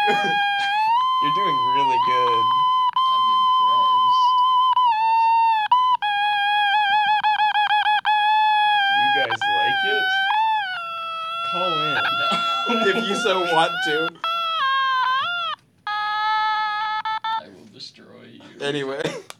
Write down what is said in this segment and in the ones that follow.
You're doing really good. I'm impressed. Do you guys like it? Call in. If you so want to. I will destroy you. Anyway.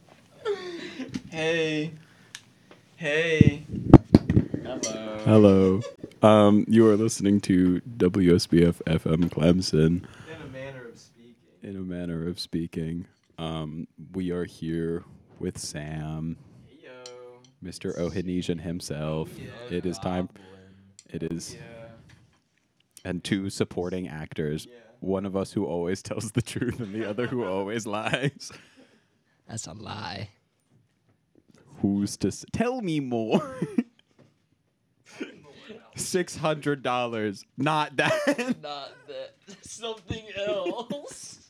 Hey. Hey. Hello. Hello. You are listening to WSBF FM Clemson. In a manner of speaking. In a manner of speaking, we are here with Sam, Hey, yo. Mr. Ohanesian himself. Yeah. It is time. It is, Yeah. and two supporting actors. Yeah. One of us who always tells the truth, and the other who always lies. That's a lie. Who's to tell me more? $600. Not that. Not that. Something else.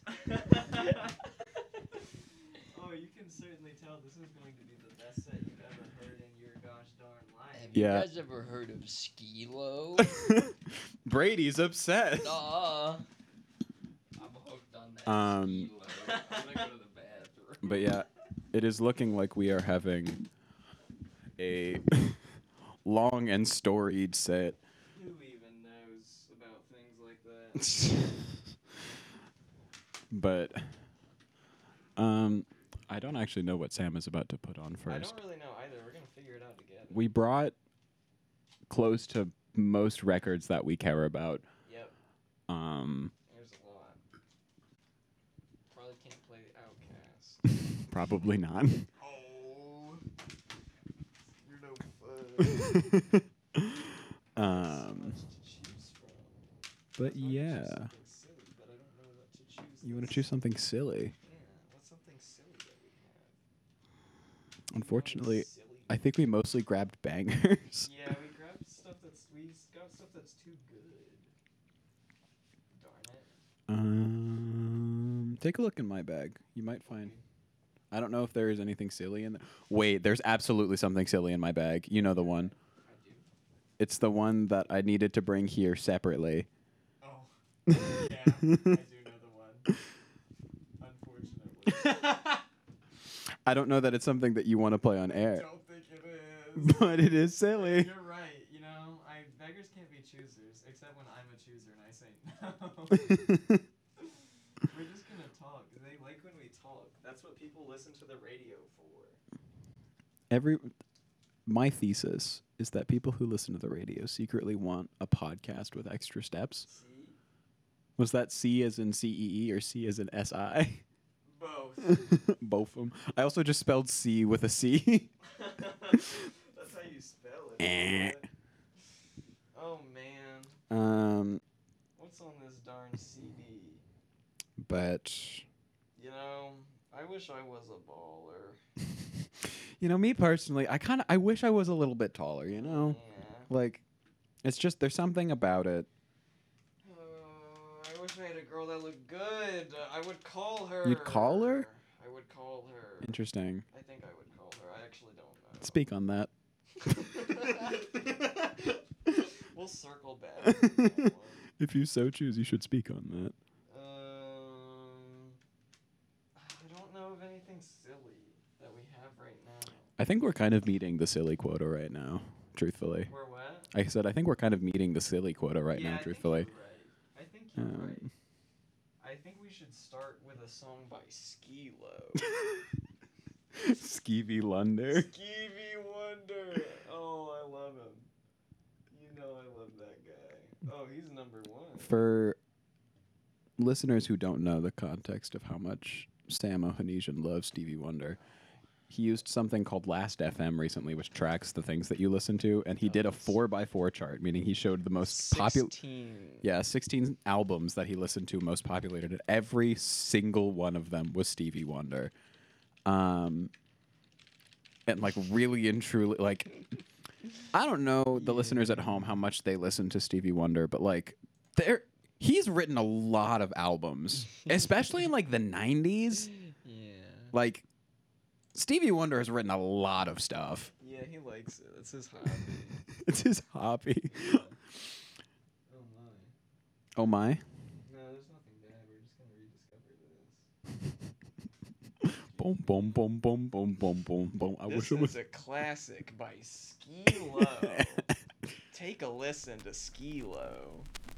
Oh, you can certainly tell this is going to be the best set you've ever heard in your gosh darn life. Have Yeah. you guys ever heard of Skilo? Brady's upset. I'm hooked on that Um, Skilo. I'm gonna go to the bathroom. But yeah, it is looking like we are having a long and storied set. Who even knows about things like that? But I don't actually know what Sam is about to put on I first. don't really know either. We're going to figure it out together. We brought close to most records that we care about. Yep. Um, There's a lot. Probably can't play Outcast. Probably not. Oh. You're no fun. So um, much to choose from. but I wanna choose yeah, something silly, but I don't know what to choose. you want to that's- choose something silly. Yeah, what's something silly that we have? Unfortunately, Silly. I think we mostly grabbed bangers. Yeah, we grabbed stuff that's got stuff that's too good. Darn it. Take a look in my bag. You might find. I don't know if there is anything silly in there. Wait, there's absolutely something silly in my bag. You know the one. I do. It's the one that I needed to bring here separately. Oh. Yeah, I do know the one. Unfortunately. I don't know that it's something that you want to play on I air, don't think it is. but it is silly. You're right. You know, beggars can't be choosers, except when I'm a chooser and I say no. We're just gonna talk. They like when we talk. That's what people listen to the radio for. My thesis is that people who listen to the radio secretly want a podcast with extra steps. See? Was that C as in CEE or C as in SI? Both. Both of them. I also just spelled C with a C. That's how you spell it. Eh. Oh man. What's on this darn CD? But You know, I wish I was a baller. me personally, I wish I was a little bit taller, Yeah. Like, it's just, there's something about it. I wish I had a girl that looked good. I would call her. You'd call her? I would call her. Interesting. I think I would call her. I actually don't know. Speak on that. We'll circle back. on that one. If you so choose, you should speak on that. I don't know of anything silly that we have right now. I think we're kind of meeting the silly quota right now, truthfully. We're what? I said I think we're kind of meeting the silly quota right Yeah, now, I think truthfully. you're right. I think you're right. Um, I think we should start with a song by Skilo. Skeevy Lunder. Stevie Wonder. Oh, I love him. You know I love that guy. Oh, he's number one. For listeners who don't know the context of how much Sam Ohanesian loves Stevie Wonder, he used something called Last FM recently, which tracks the things that you listen to, and he did a 4x4 chart, meaning he showed the most popular. 16 albums that he listened to most populated, and every single one of them was Stevie Wonder. And like really and truly, like, I don't know the listeners at home how much they listen to Stevie Wonder, but like he's written a lot of albums, especially in like the 90s. Yeah. Like Stevie Wonder has written a lot of stuff. Yeah, he likes it. That's his hobby. It's his hobby. Oh my. Oh my. No, there's nothing bad. We're just Boom, boom, boom, boom, boom, boom, boom, boom. I This wish it was. is a classic by Skee-Lo. Take a listen to Skee-Lo.